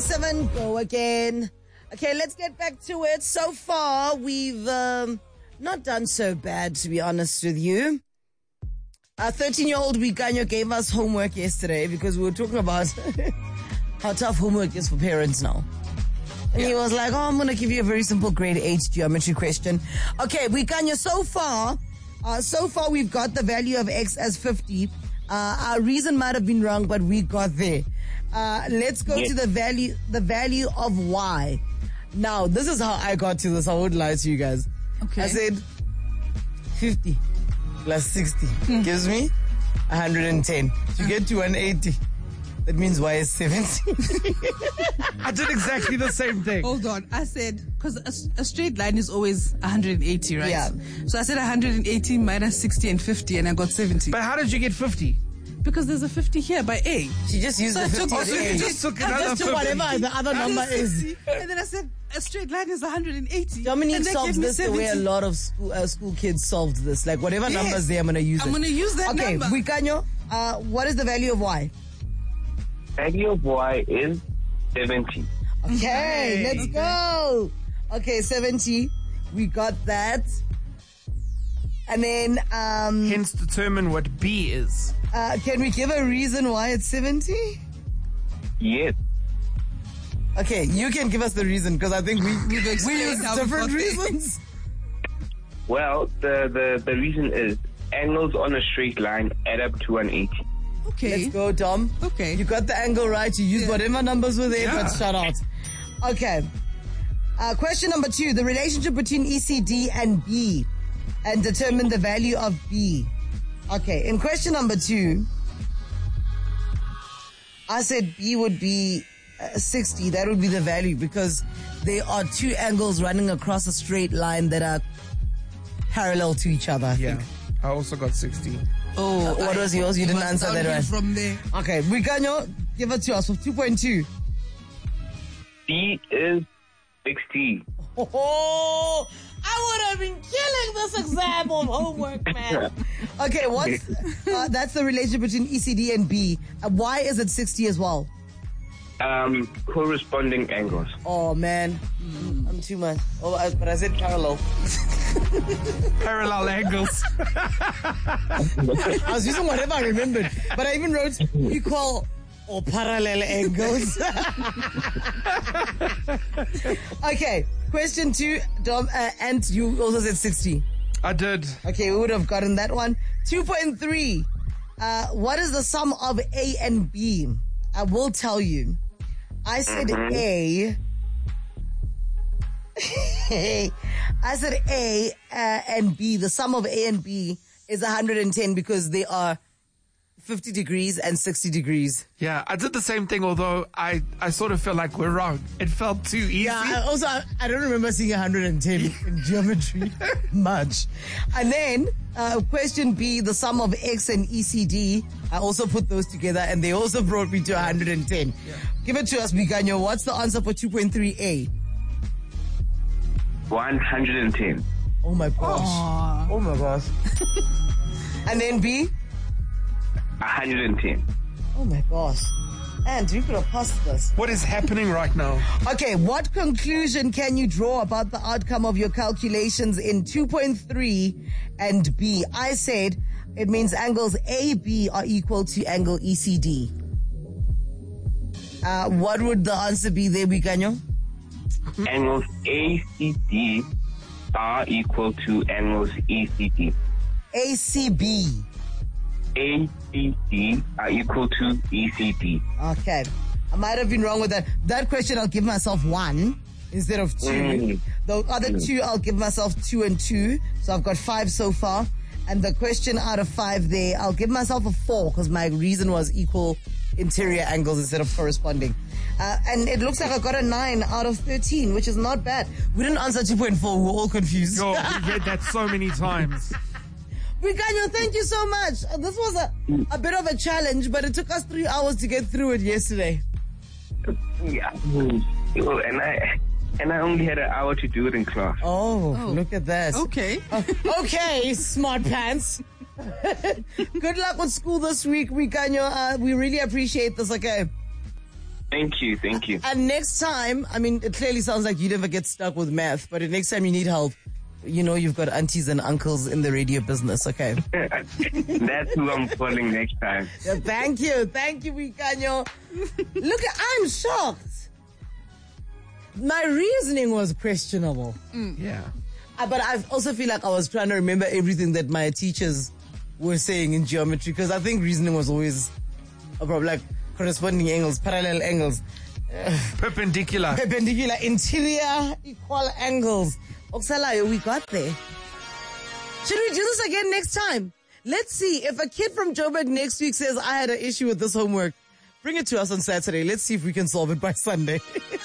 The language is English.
7, go again. Okay, let's get back to it. So far, we've not done so bad, to be honest with you. Our 13-year-old Wikanyo gave us homework yesterday because we were talking about how tough homework is for parents now. And he was like, I'm going to give you a very simple grade 8 geometry question. Okay, Wikanyo, so far we've got the value of X as 50. Our reason might have been wrong, but we got there. Let's go to the value of Y. Now, this is how I got to this. I won't lie to you guys. Okay. I said 50 plus 60 gives me 110. To get to 180, that means Y is 70. I did exactly the same thing. Hold on. I said, because a straight line is always 180, right? Yeah. So I said 180 minus 60 and 50, and I got 70. But how did you get 50? Because there's a 50 here by A. She just used the 50 So you just took another just to 50. whatever the other number is. And then I said, a straight line is 180. Dominique and that solves gave me this the way a 70. lot of school kids solved this. Like whatever Yes. numbers there, I'm going to use it. I'm going to use that Okay, number. Wikanyo, what is the value of Y? Value of Y is 70. Okay, let's go. Okay, 70. We got that. And then, Hence determine what B is. can we give a reason why it's 70? Yes. Okay, you can give us the reason because I think we explained use how we different got there. reasons. Well, the reason is angles on a straight line add up to 180. Okay. Let's go, Dom. Okay. You got the angle right. You used whatever numbers were there, but shout out. Okay. Question number 2. The relationship between ECD and B and determine the value of B. Okay. In question number 2, I said B would be 60. That would be the value because there are 2 angles running across a straight line that are parallel to each other. I Yeah. think. I also got 60. Oh, What was yours? You didn't answer that right. From there. Okay, Wikanyo, give it to us for 2.2. B is 60. Oh, I would have been killing this exam of homework, man. Okay, what's that's the relationship between ECD and B. Why is it 60 as well? Corresponding angles. Oh man, I'm too much. Oh, but I said parallel. Parallel angles. I was using whatever I remembered, but I even wrote equal or parallel angles. Okay, question 2, Dom, and you also said 60. I did. Okay, we would have gotten that one. 2.3. What is the sum of A and B? I will tell you. I said A. I said A and B. The sum of A and B is 110 because they are 50 degrees and 60 degrees. Yeah, I did the same thing, although I sort of felt like we're wrong. It felt too easy. Yeah, I don't remember seeing 110 in geometry much. And then, question B, the sum of X and ECD, I also put those together and they also brought me to 110. Yeah. Give it to us, Wikanyo. What's the answer for 2.3A? 110. Oh my gosh. Oh my gosh. And then B? 110. Oh my gosh. And we could have passed this. What is happening right now? Okay, what conclusion can you draw about the outcome of your calculations in 2.3 and B? I said it means angles AB are equal to angle ECD. What would the answer be there, Wikanyo? Angles ACD are equal to angles ECD. ACB. ACD are equal to ECD. Okay. I might have been wrong with that. That question I'll give myself 1 instead of 2. The other 2 I'll give myself 2 and 2. So I've got 5 so far. And the question out of 5 there, I'll give myself a 4 because my reason was equal interior angles instead of corresponding. And it looks like I got a 9 out of 13, which is not bad. We didn't answer 2.4. We were all confused. Oh, we read that so many times. Wikanyo, thank you so much. This was a bit of a challenge, but it took us 3 hours to get through it yesterday. Yeah. Well, and I only had an hour to do it in class. Oh, look at that. Okay. Okay, smart pants. Good luck with school this week, Wikanyo. We really appreciate this, okay? Thank you. And next time, I mean, it clearly sounds like you never get stuck with math, but the next time you need help, you know you've got aunties and uncles in the radio business, okay? That's who I'm calling next time. Yeah, thank you, Wikanyo. Look, I'm shocked. My reasoning was questionable. Yeah. But I also feel like I was trying to remember everything that my teachers were saying in geometry, because I think reasoning was always a problem, like corresponding angles, parallel angles, Perpendicular. interior, equal angles. Oksalayo, we got there. Should we do this again next time? Let's see. If a kid from Joburg next week says, I had an issue with this homework, bring it to us on Saturday. Let's see if we can solve it by Sunday.